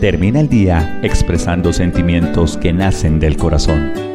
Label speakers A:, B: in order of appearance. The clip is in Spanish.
A: Termina el día expresando sentimientos que nacen del corazón.